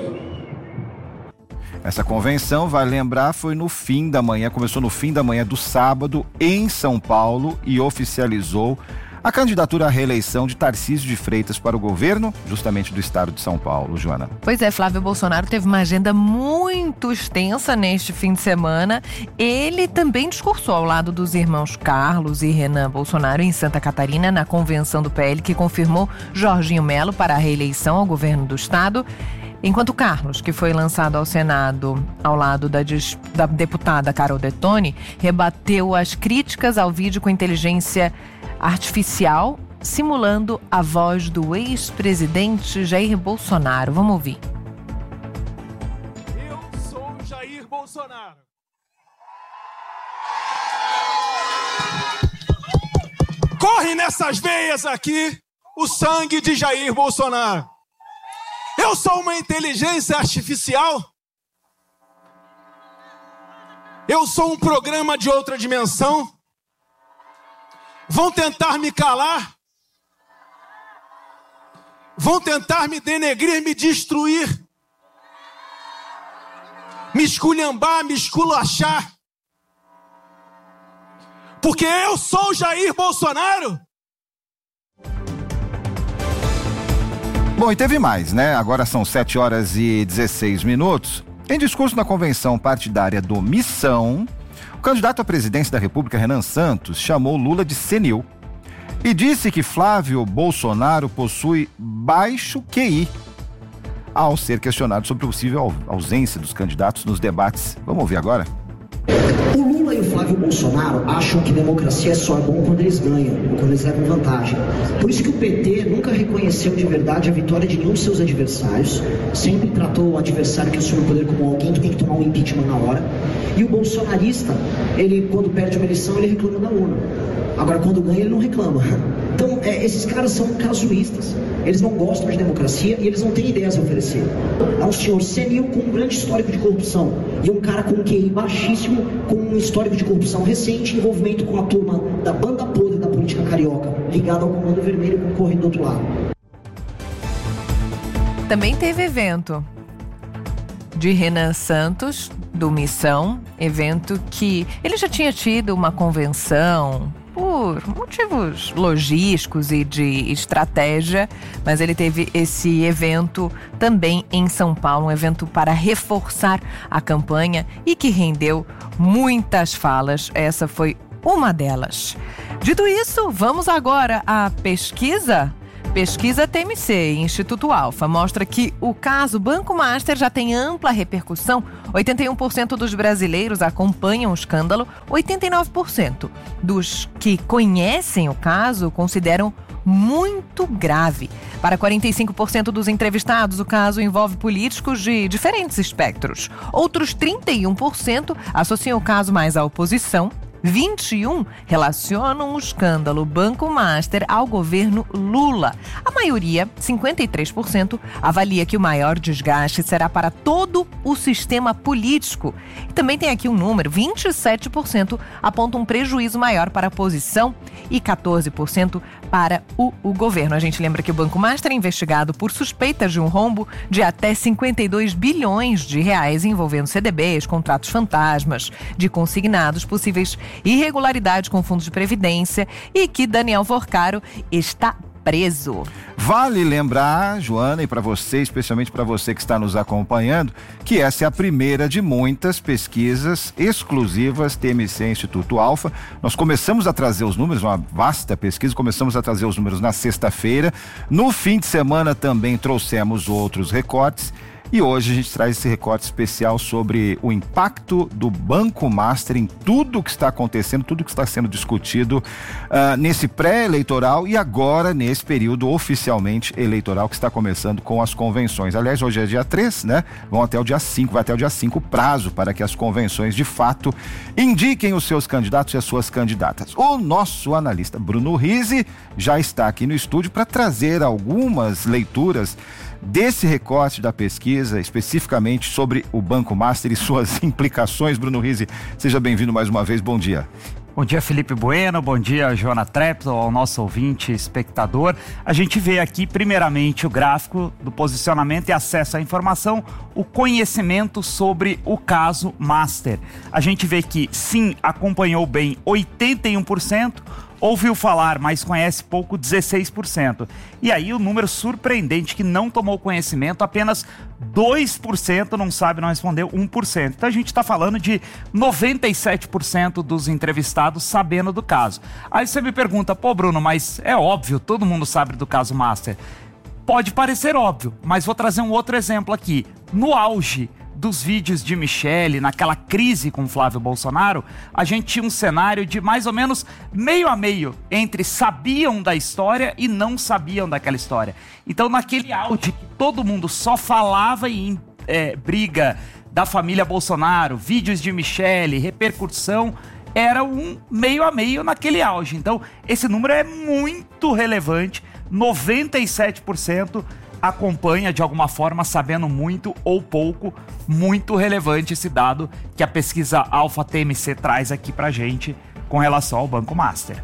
Essa convenção, vai lembrar, foi no fim da manhã, começou no fim da manhã do sábado em São Paulo e oficializou a candidatura à reeleição de Tarcísio de Freitas para o governo, justamente do estado de São Paulo, Joana. Pois é, Flávio Bolsonaro teve uma agenda muito extensa neste fim de semana. Ele também discursou ao lado dos irmãos Carlos e Renan Bolsonaro em Santa Catarina, na convenção do PL, que confirmou Jorginho Melo para a reeleição ao governo do estado. Enquanto Carlos, que foi lançado ao Senado ao lado da deputada Carol Detoni, rebateu as críticas ao vídeo com inteligência artificial, simulando a voz do ex-presidente Jair Bolsonaro. Vamos ouvir. Eu sou Jair Bolsonaro. Corre nessas veias aqui o sangue de Jair Bolsonaro. Eu sou uma inteligência artificial? Eu sou um programa de outra dimensão? Vão tentar me calar? Vão tentar me denegrir, me destruir? Me esculhambar, me esculachar? Porque eu sou Jair Bolsonaro? Bom, e teve mais, né? Agora são 7h16. Em discurso na convenção partidária do Missão, o candidato à presidência da República, Renan Santos, chamou Lula de senil e disse que Flávio Bolsonaro possui baixo QI, ao ser questionado sobre a possível ausência dos candidatos nos debates. Vamos ouvir agora? O Lula e o Flávio Bolsonaro acham que democracia só é bom quando eles ganham, ou quando eles levam vantagem. Por isso que o PT nunca reconheceu de verdade a vitória de nenhum de seus adversários, sempre tratou o adversário que assume o poder como alguém que tem que tomar um impeachment na hora. E o bolsonarista, ele quando perde uma eleição, ele reclama da urna. Agora, quando ganha, ele não reclama. Então, esses caras são casuístas. Eles não gostam de democracia e eles não têm ideias a oferecer. É um senhor senil com um grande histórico de corrupção e um cara com um QI baixíssimo, com um histórico de corrupção recente, envolvimento com a turma da banda podre da política carioca, ligada ao Comando Vermelho, concorrendo do outro lado. Também teve evento de Renan Santos, do Missão, evento que ele já tinha tido uma convenção por motivos logísticos e de estratégia, mas ele teve esse evento também em São Paulo, um evento para reforçar a campanha e que rendeu muitas falas. Essa foi uma delas. Dito isso, vamos agora à pesquisa. Pesquisa TMC, Instituto Alfa, mostra que o caso Banco Master já tem ampla repercussão. 81% dos brasileiros acompanham o escândalo, 89% dos que conhecem o caso consideram muito grave. Para 45% dos entrevistados, o caso envolve políticos de diferentes espectros. Outros 31% associam o caso mais à oposição. 21 relacionam o escândalo Banco Master ao governo Lula. A maioria, 53%, avalia que o maior desgaste será para todo o sistema político. E também tem aqui um número, 27% apontam um prejuízo maior para a oposição e 14% para o governo. A gente lembra que o Banco Master é investigado por suspeitas de um rombo de até 52 bilhões de reais envolvendo CDBs, contratos fantasmas de consignados, possíveis irregularidades com fundos de previdência e que Daniel Forcaro está preso. Vale lembrar, Joana, e para você, especialmente para você que está nos acompanhando, que essa é a primeira de muitas pesquisas exclusivas TMC Instituto Alfa. Nós começamos a trazer os números, uma vasta pesquisa, começamos a trazer os números na sexta-feira. No fim de semana também trouxemos outros recortes. E hoje a gente traz esse recorte especial sobre o impacto do Banco Master em tudo que está acontecendo, tudo que está sendo discutido nesse pré-eleitoral e agora nesse período oficialmente eleitoral que está começando com as convenções. Aliás, hoje é dia 3, né? Vão até o dia 5, vai até o dia 5 o prazo para que as convenções de fato indiquem os seus candidatos e as suas candidatas. O nosso analista Bruno Rizzi já está aqui no estúdio para trazer algumas leituras desse recorte da pesquisa, especificamente sobre o Banco Master e suas implicações. Bruno Rizzi, seja bem-vindo mais uma vez, bom dia. Bom dia, Felipe Bueno, bom dia, Joana Treptow, ao nosso ouvinte espectador. A gente vê aqui, primeiramente, o gráfico do posicionamento e acesso à informação, o conhecimento sobre o caso Master. A gente vê que, sim, acompanhou bem 81%, Ouviu falar, mas conhece pouco, 16%. E aí o número surpreendente que não tomou conhecimento, apenas 2% não sabe, não respondeu, 1%. Então a gente está falando de 97% dos entrevistados sabendo do caso. Aí você me pergunta, pô Bruno, mas é óbvio, todo mundo sabe do caso Master. Pode parecer óbvio, mas vou trazer um outro exemplo aqui. No auge dos vídeos de Michele, naquela crise com Flávio Bolsonaro, a gente tinha um cenário de mais ou menos meio a meio entre sabiam da história e não sabiam daquela história. Então, naquele auge que todo mundo só falava em briga da família Bolsonaro, vídeos de Michele, repercussão, era um meio a meio naquele auge. Então, esse número é muito relevante, 97% acompanha de alguma forma, sabendo muito ou pouco, muito relevante esse dado que a pesquisa Alpha TMC traz aqui pra gente com relação ao Banco Master.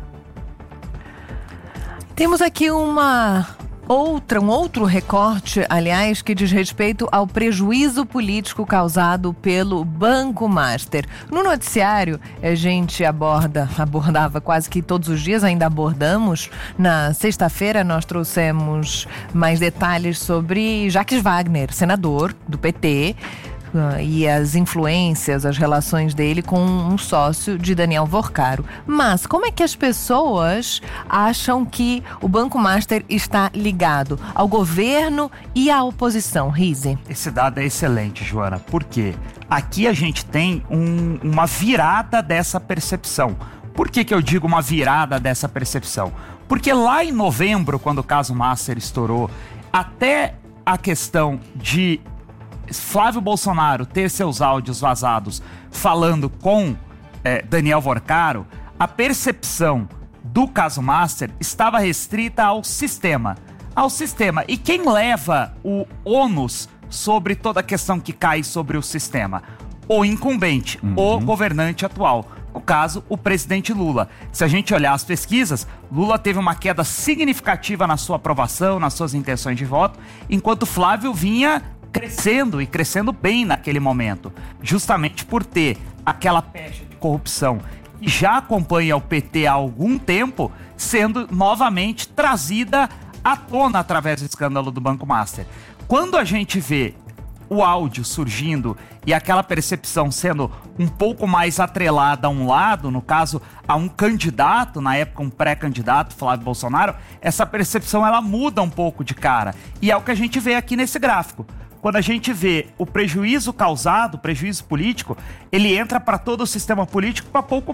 Temos aqui um outro recorte, aliás, que diz respeito ao prejuízo político causado pelo Banco Master. No noticiário, a gente abordava quase que todos os dias, ainda abordamos. Na sexta-feira, nós trouxemos mais detalhes sobre Jacques Wagner, senador do PT, e as influências, as relações dele com um sócio de Daniel Vorcaro. Mas como é que as pessoas acham que o Banco Master está ligado ao governo e à oposição, Rizzi? Esse dado é excelente, Joana, porque aqui a gente tem uma virada dessa percepção. Por que eu digo uma virada dessa percepção? Porque lá em novembro, quando o caso Master estourou, até a questão de Flávio Bolsonaro ter seus áudios vazados falando com Daniel Vorcaro, a percepção do caso Master estava restrita ao sistema. E quem leva o ônus sobre toda a questão que cai sobre o sistema? O incumbente, o governante atual. No caso, o presidente Lula. Se a gente olhar as pesquisas, Lula teve uma queda significativa na sua aprovação, nas suas intenções de voto, enquanto Flávio vinha crescendo e crescendo bem naquele momento, justamente por ter aquela pecha de corrupção que já acompanha o PT há algum tempo, sendo novamente trazida à tona através do escândalo do Banco Master. Quando a gente vê o áudio surgindo e aquela percepção sendo um pouco mais atrelada a um lado, no caso, a um candidato, na época um pré-candidato, Flávio Bolsonaro, essa percepção ela muda um pouco de cara. E é o que a gente vê aqui nesse gráfico. Quando a gente vê o prejuízo causado, o prejuízo político, ele entra para todo o sistema político para pouco